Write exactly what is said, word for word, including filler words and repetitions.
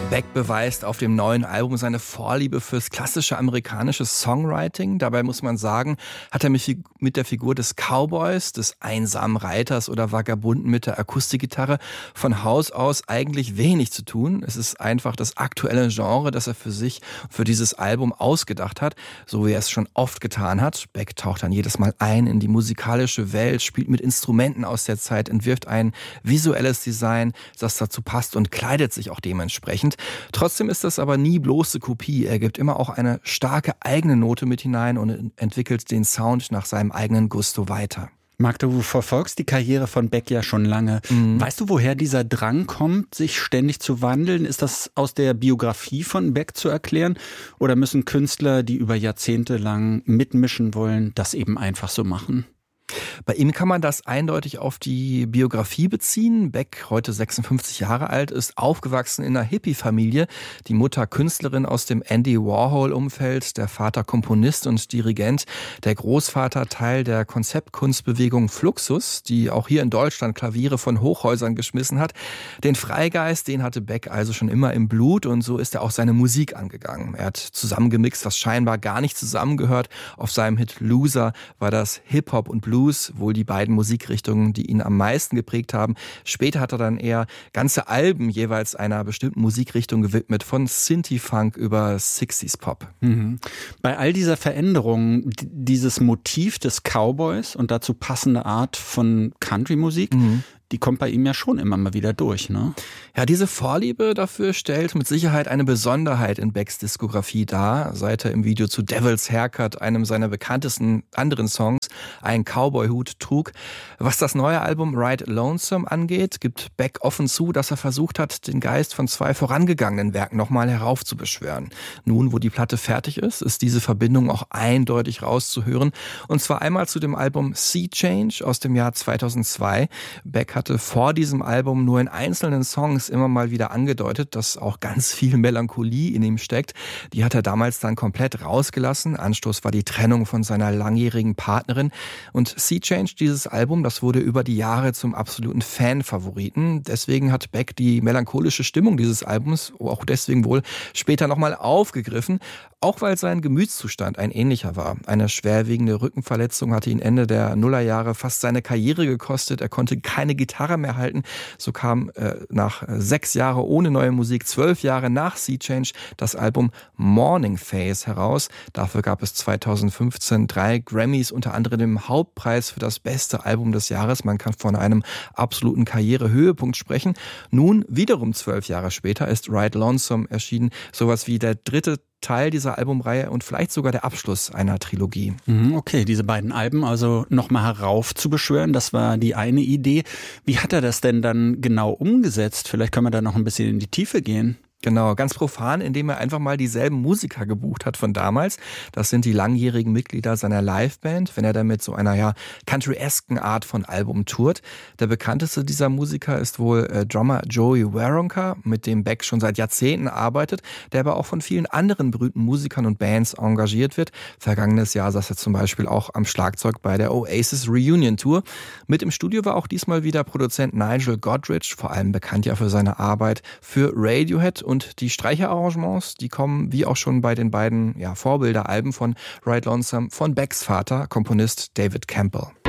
Beck beweist auf dem neuen Album seine Vorliebe fürs klassische amerikanische Songwriting. Dabei muss man sagen, hat er mit der Figur des Cowboys, des einsamen Reiters oder Vagabunden mit der Akustikgitarre von Haus aus eigentlich wenig zu tun. Es ist einfach das aktuelle Genre, das er für sich, für dieses Album ausgedacht hat, so wie er es schon oft getan hat. Beck taucht dann jedes Mal ein in die musikalische Welt, spielt mit Instrumenten aus der Zeit, entwirft ein visuelles Design, das dazu passt und kleidet sich auch dementsprechend. Trotzdem ist das aber nie bloße Kopie. Er gibt immer auch eine starke eigene Note mit hinein und entwickelt den Sound nach seinem eigenen Gusto weiter. Marc, du verfolgst die Karriere von Beck ja schon lange. Mhm. Weißt du, woher dieser Drang kommt, sich ständig zu wandeln? Ist das aus der Biografie von Beck zu erklären? Oder müssen Künstler, die über Jahrzehnte lang mitmischen wollen, das eben einfach so machen? Bei ihm kann man das eindeutig auf die Biografie beziehen. Beck, heute sechsundfünfzig Jahre alt, ist aufgewachsen in einer Hippie-Familie. Die Mutter Künstlerin aus dem Andy Warhol-Umfeld, der Vater Komponist und Dirigent, der Großvater Teil der Konzeptkunstbewegung Fluxus, die auch hier in Deutschland Klaviere von Hochhäusern geschmissen hat. Den Freigeist, den hatte Beck also schon immer im Blut und so ist er auch seine Musik angegangen. Er hat zusammengemixt, was scheinbar gar nicht zusammengehört. Auf seinem Hit Loser war das Hip-Hop und Blues, wohl die beiden Musikrichtungen, die ihn am meisten geprägt haben. Später hat er dann eher ganze Alben jeweils einer bestimmten Musikrichtung gewidmet, von Synthie-Funk über Sixties-Pop. Mhm. Bei all dieser Veränderung, dieses Motiv des Cowboys und dazu passende Art von Country-Musik, mhm. die kommt bei ihm ja schon immer mal wieder durch, ne? Ja, diese Vorliebe dafür stellt mit Sicherheit eine Besonderheit in Becks Diskografie dar, seit er im Video zu Devil's Haircut, einem seiner bekanntesten anderen Songs, einen Cowboy-Hut trug. Was das neue Album Ride Lonesome angeht, gibt Beck offen zu, dass er versucht hat, den Geist von zwei vorangegangenen Werken nochmal heraufzubeschwören. Nun, wo die Platte fertig ist, ist diese Verbindung auch eindeutig rauszuhören. Und zwar einmal zu dem Album Sea Change aus dem Jahr zweitausendzwei. Beck hatte vor diesem Album nur in einzelnen Songs immer mal wieder angedeutet, dass auch ganz viel Melancholie in ihm steckt. Die hat er damals dann komplett rausgelassen. Anstoß war die Trennung von seiner langjährigen Partnerin. Und Sea Change, dieses Album, das wurde über die Jahre zum absoluten Fan-Favoriten. Deswegen hat Beck die melancholische Stimmung dieses Albums, auch deswegen wohl, später nochmal aufgegriffen. Auch weil sein Gemütszustand ein ähnlicher war. Eine schwerwiegende Rückenverletzung hatte ihn Ende der Nullerjahre fast seine Karriere gekostet. Er konnte keine Gitarre mehr halten. So kam äh, nach sechs Jahren ohne neue Musik, zwölf Jahre nach Sea Change, das Album Morning Phase heraus. Dafür gab es zweitausendfünfzehn drei Grammys, unter anderem den Hauptpreis für das beste Album des Jahres. Man kann von einem absoluten Karrierehöhepunkt sprechen. Nun, wiederum zwölf Jahre später, ist Ride Lonesome erschienen. Sowas wie der dritte Teil dieser Albumreihe und vielleicht sogar der Abschluss einer Trilogie. Okay, diese beiden Alben also nochmal heraufzubeschwören, das war die eine Idee. Wie hat er das denn dann genau umgesetzt? Vielleicht können wir da noch ein bisschen in die Tiefe gehen. Genau, ganz profan, indem er einfach mal dieselben Musiker gebucht hat von damals. Das sind die langjährigen Mitglieder seiner Liveband, wenn er dann mit so einer ja country-esken Art von Album tourt. Der bekannteste dieser Musiker ist wohl äh, Drummer Joey Waronker, mit dem Beck schon seit Jahrzehnten arbeitet, der aber auch von vielen anderen berühmten Musikern und Bands engagiert wird. Vergangenes Jahr saß er zum Beispiel auch am Schlagzeug bei der Oasis Reunion Tour. Mit im Studio war auch diesmal wieder Produzent Nigel Godrich, vor allem bekannt ja für seine Arbeit für Radiohead. Und die Streicherarrangements, die kommen wie auch schon bei den beiden ja, Vorbilderalben von Ride Lonesome von Becks Vater, Komponist David Campbell.